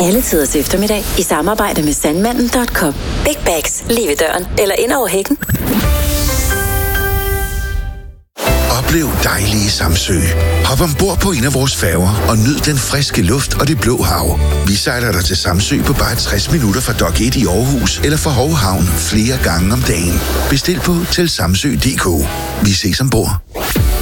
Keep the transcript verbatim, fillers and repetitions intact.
alle tiders eftermiddag i samarbejde med sandmanden punktum com. Big bags lige ved døren eller ind over hækken. Oplev dejlige Samsø. Hop ombord på en af vores færger og nyd den friske luft og det blå hav. Vi sejler dig til Samsø på bare tres minutter fra Dok et i Aarhus eller fra Hov Havn flere gange om dagen. Bestil på til samsø punktum d k. Vi ses ombord.